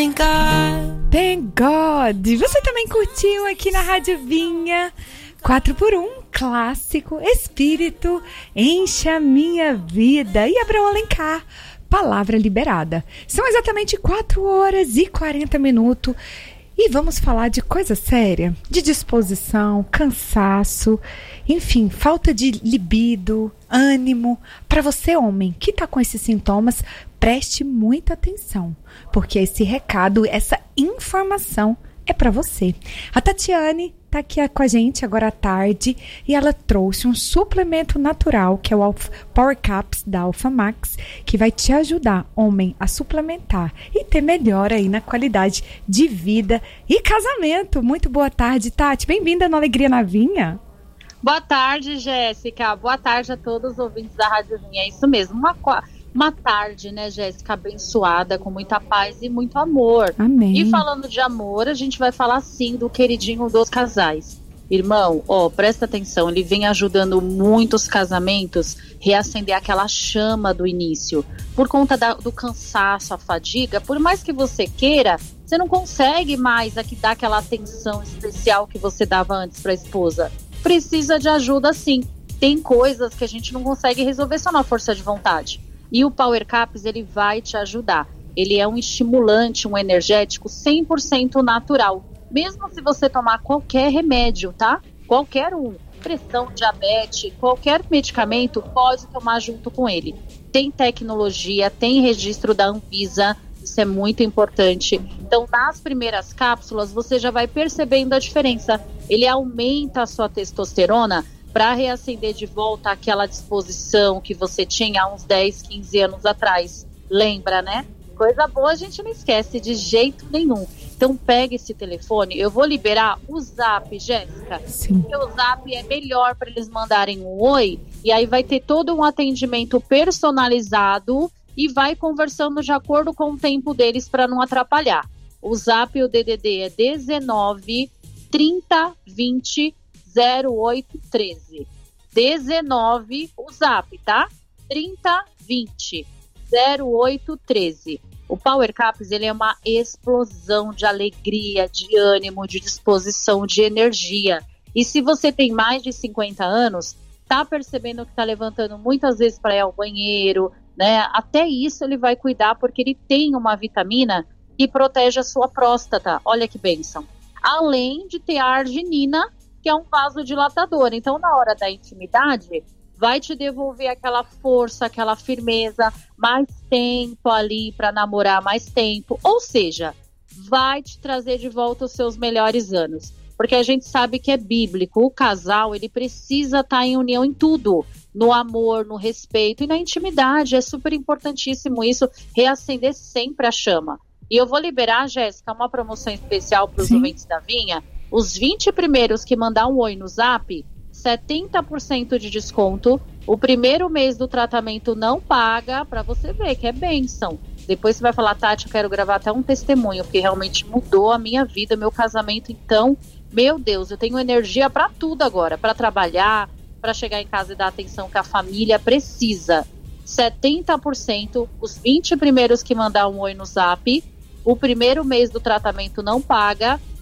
Thank God! Você também curtiu aqui na Rádio Vinha 4x1, clássico, Espírito, encha minha vida. E Abraão Alencar, palavra liberada. São exatamente 4 horas e 40 minutos. E vamos falar de coisa séria, de disposição, cansaço, enfim, falta de libido, ânimo. Para você, homem, que está com esses sintomas, preste muita atenção, porque esse recado, essa informação é para você. A Tatiane está aqui com a gente agora à tarde e ela trouxe um suplemento natural, que é o Power Caps da Alpha Max, que vai te ajudar, homem, a suplementar e ter melhora aí na qualidade de vida e casamento. Muito boa tarde, Tati. Bem-vinda no Alegria na Vinha. Boa tarde, Jéssica. Boa tarde a todos os ouvintes da Rádio Vinha. É isso mesmo, uma tarde, né, Jéssica, abençoada, com muita paz e muito amor. Amém. E falando de amor, a gente vai falar sim do queridinho dos casais. Irmão, presta atenção, ele vem ajudando muitos casamentos reacender aquela chama do início. Por conta do cansaço, a fadiga, por mais que você queira, você não consegue mais dar aquela atenção especial que você dava antes para a esposa. Precisa de ajuda sim. Tem coisas que a gente não consegue resolver só na força de vontade. E o Power Caps, ele vai te ajudar. Ele é um estimulante, um energético 100% natural. Mesmo se você tomar qualquer remédio, tá? Qualquer um. Pressão, diabetes, qualquer medicamento, pode tomar junto com ele. Tem tecnologia, tem registro da Anvisa, isso é muito importante. Então, nas primeiras cápsulas, você já vai percebendo a diferença. Ele aumenta a sua testosterona para reacender de volta aquela disposição que você tinha há uns 10, 15 anos atrás. Lembra, né? Coisa boa a gente não esquece de jeito nenhum. Então pega esse telefone, eu vou liberar o Zap, Jéssica. Sim. Porque o Zap é melhor para eles mandarem um oi, e aí vai ter todo um atendimento personalizado e vai conversando de acordo com o tempo deles para não atrapalhar. O Zap e o DDD é 19 30 20 0813. 19, o Zap, tá? 30 20 0813. O Power Caps, ele é uma explosão de alegria, de ânimo, de disposição, de energia. E se você tem mais de 50 anos, tá percebendo que tá levantando muitas vezes para ir ao banheiro, né? Até isso ele vai cuidar, porque ele tem uma vitamina que protege a sua próstata. Olha que bênção. Além de ter a arginina, que é um vasodilatador. Então, na hora da intimidade, vai te devolver aquela força, aquela firmeza, mais tempo ali para namorar, mais tempo. Ou seja, vai te trazer de volta os seus melhores anos. Porque a gente sabe que é bíblico. O casal, ele precisa estar em união em tudo. No amor, no respeito e na intimidade. É super importantíssimo isso, reacender sempre a chama. E eu vou liberar, Jéssica, uma promoção especial para os ouvintes da Vinha. Os 20 primeiros que mandar um oi no Zap, 70% de desconto. O primeiro mês do tratamento não paga, para você ver que é bênção. Depois você vai falar, Tati, eu quero gravar até um testemunho, porque realmente mudou a minha vida, meu casamento. Então, meu Deus, eu tenho energia para tudo agora, para trabalhar, para chegar em casa e dar a atenção que a família precisa. 70%, os 20 primeiros que mandar um oi no Zap, o primeiro mês do tratamento não paga.